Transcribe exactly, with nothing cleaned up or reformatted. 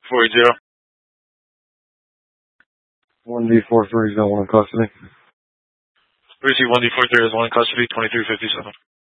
four eight zero. one D four three is one in custody. Receive one D four three is one in custody, twenty-three fifty-seven.